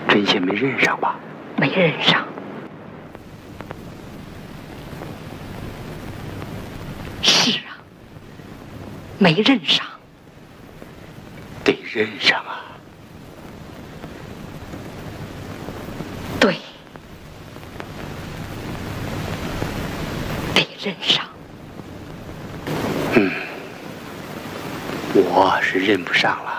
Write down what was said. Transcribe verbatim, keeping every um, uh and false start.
针线没认上吧？ 没认上。是啊，没认上。 得认上啊。 对，得认上。 嗯，我是认不上了。